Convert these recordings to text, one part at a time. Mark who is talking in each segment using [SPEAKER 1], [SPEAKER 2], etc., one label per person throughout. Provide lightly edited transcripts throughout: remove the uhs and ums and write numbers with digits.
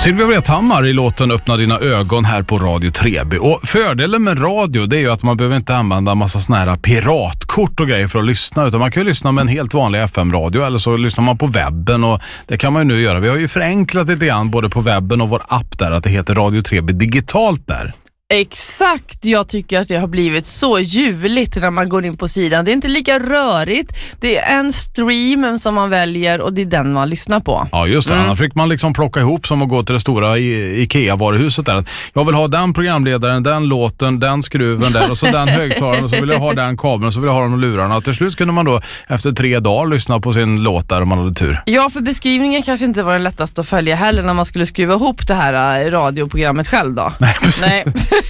[SPEAKER 1] Sylvia Vrethammar i låten Öppna dina ögon här på Radio 3B. Och fördelen med radio, det är ju att man behöver inte använda massa såna här piratkort och grejer för att lyssna, utan man kan ju lyssna med en helt vanlig FM-radio, eller så lyssnar man på webben, och det kan man ju nu göra. Vi har ju förenklat lite grann både på webben och vår app där, att det heter Radio 3B digitalt där.
[SPEAKER 2] Exakt, jag tycker att det har blivit så ljuvligt när man går in på sidan. Det är inte lika rörigt, det är en stream som man väljer och det är den man lyssnar på.
[SPEAKER 1] Ja just det, annars fick man liksom plocka ihop som att gå till det stora IKEA-varuhuset där. Jag vill ha den programledaren, den låten, den skruven där och så den högtalaren, och så vill jag ha den kabeln och så vill jag ha de lurarna. Och till slut kunde man då efter 3 dagar lyssna på sin låt där om man hade tur.
[SPEAKER 2] Ja, för beskrivningen kanske inte var den lättaste att följa heller när man skulle skruva ihop det här radioprogrammet själv då. Nej.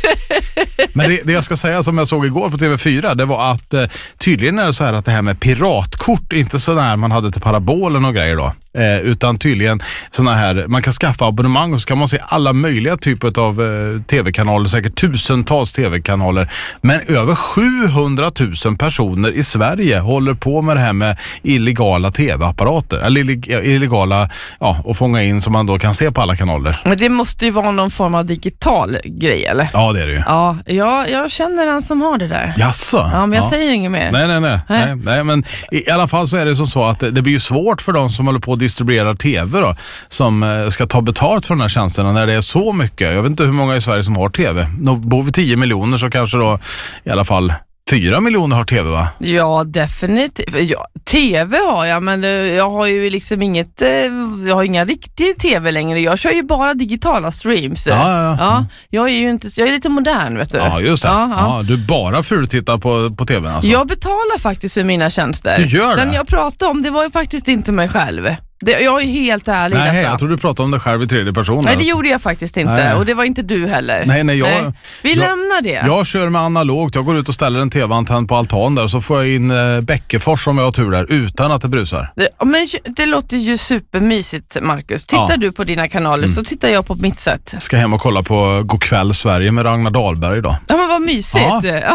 [SPEAKER 1] Men det jag ska säga som jag såg igår på TV4, det var att tydligen är det så här att det här med piratkort, inte så där man hade till parabolen och grejer då, utan tydligen såna här, man kan skaffa abonnemang och så kan man se alla möjliga typer av tv-kanaler, säkert tusentals tv-kanaler, men över 700 000 personer i Sverige håller på med det här med illegala tv-apparater, eller illegala, ja, och fånga in som man då kan se på alla kanaler.
[SPEAKER 2] Men det måste ju vara någon form av digital grej, eller?
[SPEAKER 1] Ja, det är det ju.
[SPEAKER 2] Ja, jag känner en som har det där.
[SPEAKER 1] Jaså?
[SPEAKER 2] Ja, men jag säger inget mer.
[SPEAKER 1] Nej, men i alla fall så är det som så att det blir ju svårt för de som håller på att distribuera tv då, som ska ta betalt för den här tjänsten när det är så mycket. Jag vet inte hur många i Sverige som har tv. Bor vi 10 miljoner så kanske då i alla fall 4 miljoner har tv, va? Ja,
[SPEAKER 2] definitivt. Ja, tv har jag, men jag har ju liksom inget, jag har inga riktig tv längre. Jag kör ju bara digitala streams. Ja. Jag är lite modern, vet du.
[SPEAKER 1] Ja, just det. Ja, du bara tittar på tv alltså.
[SPEAKER 2] Jag betalar faktiskt för mina tjänster.
[SPEAKER 1] Du gör det?
[SPEAKER 2] Den jag pratade om, det var ju faktiskt inte mig själv. Jag är helt ärlig.
[SPEAKER 1] Nej, jag tror du pratade om dig själv i tredje person.
[SPEAKER 2] Nej, det gjorde jag faktiskt inte. Nej. Och det var inte du heller.
[SPEAKER 1] Nej,
[SPEAKER 2] Vi lämnar det.
[SPEAKER 1] Jag kör med analogt. Jag går ut och ställer en tv-antenn på altan där, och så får jag in Bäckefors om jag har tur där, utan att det brusar.
[SPEAKER 2] Men det låter ju supermysigt, Marcus. Tittar du på dina kanaler så tittar jag på mitt sätt.
[SPEAKER 1] Ska hem och kolla på God kväll Sverige med Ragnar Dahlberg idag.
[SPEAKER 2] Ja, men vad mysigt. Ja.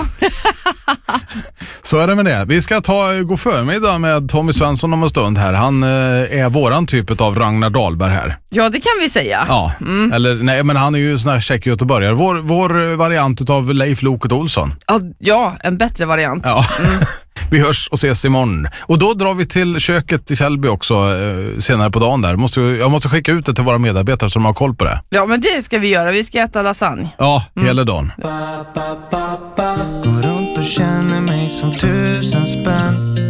[SPEAKER 1] Så är det med det. Vi ska ta god förmiddag med Tommy Svensson om en stund här. Han är våran typ av Ragnar Dahlberg här.
[SPEAKER 2] Ja, det kan vi säga.
[SPEAKER 1] Ja, eller nej, men han är ju sån här check göteborgare. Vår variant av Leif Loket Olsson.
[SPEAKER 2] Ja, en bättre variant.
[SPEAKER 1] Ja. Vi hörs och ses imorgon. Och då drar vi till köket i Källby också senare på dagen där. Jag måste skicka ut det till våra medarbetare som har koll på det.
[SPEAKER 2] Ja, men det ska vi göra. Vi ska äta lasagne.
[SPEAKER 1] Ja, hela dagen.
[SPEAKER 3] Går runt och känner mig som 1000 spänn.